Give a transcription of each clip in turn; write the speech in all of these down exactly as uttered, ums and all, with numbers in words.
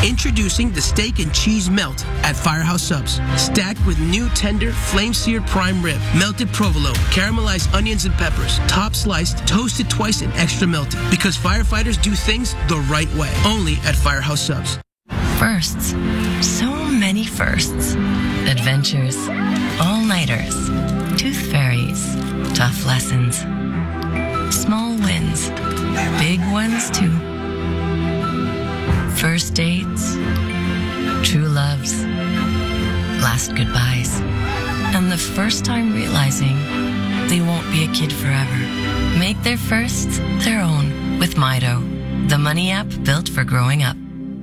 Introducing the steak and cheese melt at Firehouse Subs. Stacked with new tender, flame-seared prime rib, melted provolone, caramelized onions and peppers, top sliced, toasted twice and extra melted. Because firefighters do things the right way. Only at Firehouse Subs. Firsts. So many firsts. Adventures. All-nighters. Tooth fairies. Tough lessons. Small wins. Big ones, too. First dates. True loves. Last goodbyes. And the first time realizing they won't be a kid forever. Make their firsts their own with Mido, the money app built for growing up.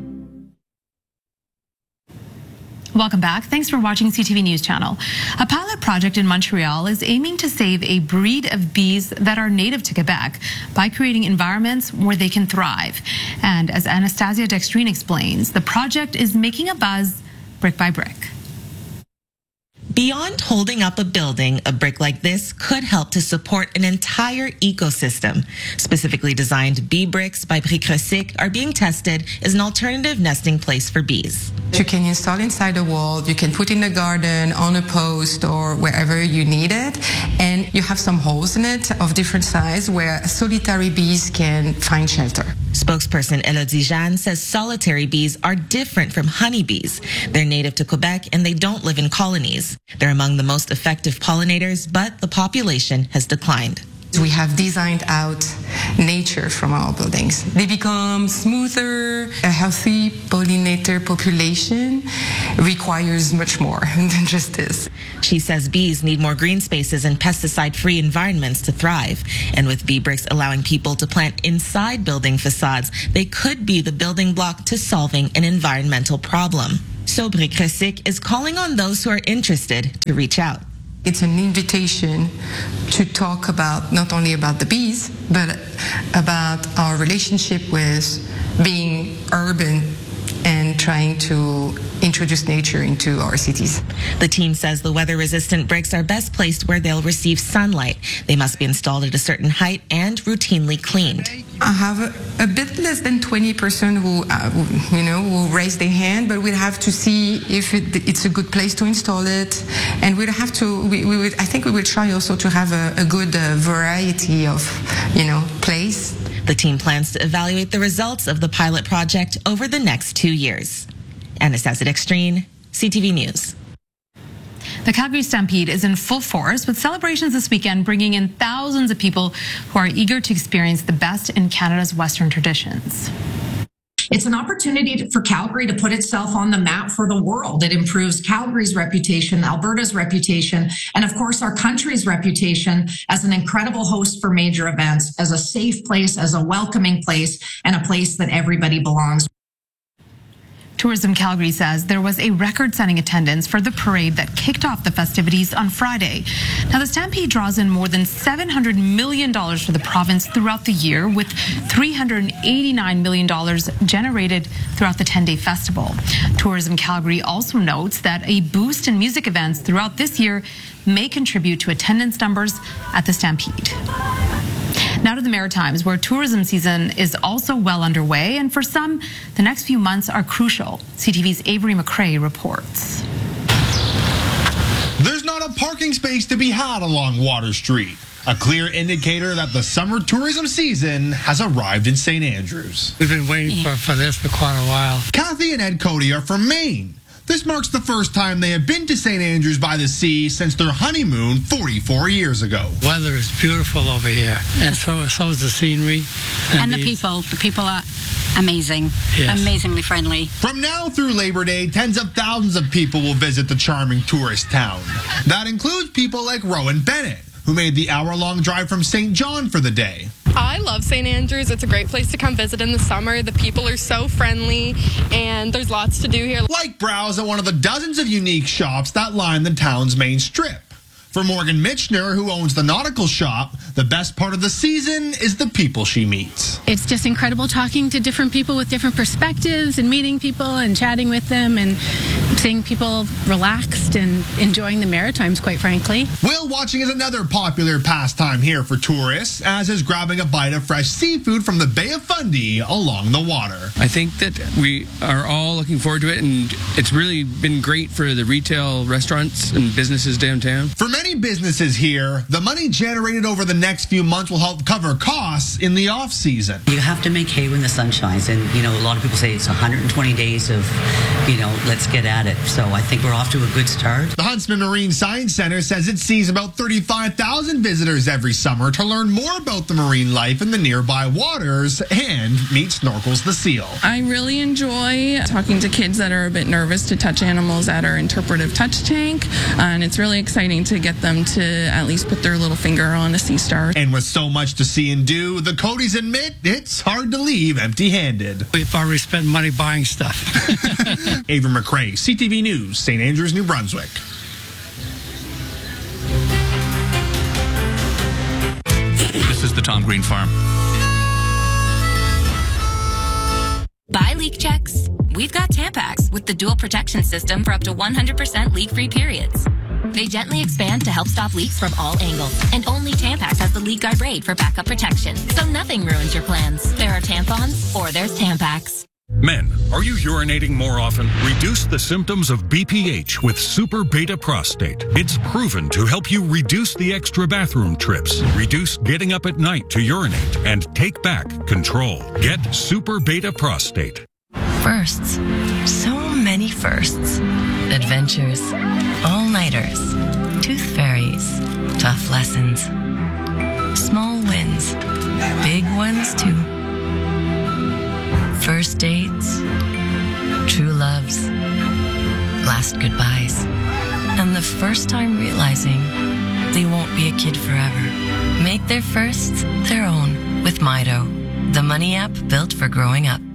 Welcome back. Thanks for watching C T V News Channel. A pilot project in Montreal is aiming to save a breed of bees that are native to Quebec by creating environments where they can thrive. And as Anastasia Dextrine explains, the project is making a buzz brick by brick. Beyond holding up a building, a brick like this could help to support an entire ecosystem. Specifically designed bee bricks by Briques Recyc are being tested as an alternative nesting place for bees. You can install inside the wall, you can put in the garden, on a post, or wherever you need it. And you have some holes in it of different size where solitary bees can find shelter. Spokesperson Elodie Jeanne says solitary bees are different from honeybees. They're native to Quebec and they don't live in colonies. They're among the most effective pollinators, but the population has declined. We have designed out nature from our buildings. They become smoother. A healthy pollinator population requires much more than just this. She says bees need more green spaces and pesticide-free environments to thrive. And with bee bricks allowing people to plant inside building facades, they could be the building block to solving an environmental problem. So Briques Recyc is calling on those who are interested to reach out. It's an invitation to talk about not only about the bees, but about our relationship with being urban and trying to introduce nature into our cities. The team says the weather-resistant bricks are best placed where they'll receive sunlight. They must be installed at a certain height and routinely cleaned. I have a, a bit less than twenty percent who, uh, you know, will raise their hand, but we'll have to see if it, it's a good place to install it. And we'll have to, we, we would, I think we will try also to have a, a good uh, variety of, you know, place. The team plans to evaluate the results of the pilot project over the next two years. Anastasia Dextrine, C T V News. The Calgary Stampede is in full force with celebrations this weekend bringing in thousands of people who are eager to experience the best in Canada's Western traditions. It's an opportunity for Calgary to put itself on the map for the world. It improves Calgary's reputation, Alberta's reputation, and of course our country's reputation as an incredible host for major events, as a safe place, as a welcoming place, and a place that everybody belongs. Tourism Calgary says there was a record-setting attendance for the parade that kicked off the festivities on Friday. Now, the Stampede draws in more than seven hundred million dollars for the province throughout the year, with three hundred eighty-nine million dollars generated throughout the ten-day festival. Tourism Calgary also notes that a boost in music events throughout this year may contribute to attendance numbers at the Stampede. Now to the Maritimes, where tourism season is also well underway, and for some, the next few months are crucial. C T V's Avery McRae reports. There's not a parking space to be had along Water Street, a clear indicator that the summer tourism season has arrived in Saint Andrews. We've been waiting for, for this for quite a while. Kathy and Ed Cody are from Maine. This marks the first time they have been to Saint Andrews by the Sea since their honeymoon forty-four years ago. Weather is beautiful over here, and so, so is the scenery. And, and the people. The people are amazing, yes. Amazingly friendly. From now through Labor Day, tens of thousands of people will visit the charming tourist town. That includes people like Rowan Bennett, who made the hour-long drive from Saint John for the day. I love Saint Andrews. It's a great place to come visit in the summer. The people are so friendly, and there's lots to do here. Like browse at one of the dozens of unique shops that line the town's main strip. For Morgan Mitchner, who owns the nautical shop, the best part of the season is the people she meets. It's just incredible talking to different people with different perspectives and meeting people and chatting with them and seeing people relaxed and enjoying the Maritimes, quite frankly. Whale watching is another popular pastime here for tourists, as is grabbing a bite of fresh seafood from the Bay of Fundy along the water. I think that we are all looking forward to it, and it's really been great for the retail restaurants and businesses downtown. For many businesses here, the money generated over the next few months will help cover costs in the off-season. You have to make hay when the sun shines, and, you know, a lot of people say it's one hundred twenty days of, you know, let's get at it. So I think we're off to a good start. The Huntsman Marine Science Center says it sees about thirty-five thousand visitors every summer to learn more about the marine life in the nearby waters and meet Snorkels the seal. I really enjoy talking to kids that are a bit nervous to touch animals at our interpretive touch tank, and it's really exciting to get them to at least put their little finger on a sea star. And with so much to see and do, the Codys admit it's hard to leave empty-handed. We've already spent money buying stuff. Ava McRae, C T V News, Saint Andrews, New Brunswick. This is the Tom Green Farm. Buy leak checks. We've got Tampax with the dual protection system for up to one hundred percent leak-free periods. They gently expand to help stop leaks from all angles. And only Tampax has the leak guard braid for backup protection. So nothing ruins your plans. There are tampons or there's Tampax. Men, are you urinating more often? Reduce the symptoms of B P H with Super Beta Prostate. It's proven to help you reduce the extra bathroom trips, reduce getting up at night to urinate, and take back control. Get Super Beta Prostate. Firsts. So many firsts. Adventures. All-nighters. Tooth fairies. Tough lessons. Small wins. Big ones, too. First dates. True loves. Last goodbyes. And the first time realizing they won't be a kid forever. Make their firsts their own with Mido, the money app built for growing up.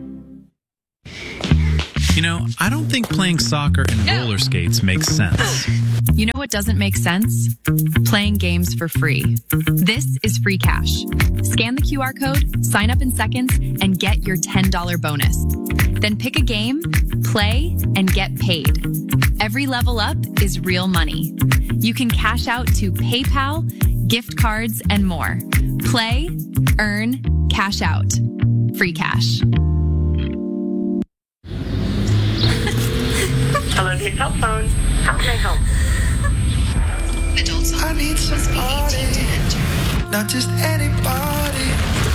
You know, I don't think playing soccer and roller skates makes sense. You know what doesn't make sense? Playing games for free. This is Free Cash. Scan the Q R code, sign up in seconds, and get your ten dollars bonus. Then pick a game, play, and get paid. Every level up is real money. You can cash out to PayPal, gift cards, and more. Play, earn, cash out. Free Cash. Hello, your cell phone. How can I help? Adults I need somebody, not just anybody.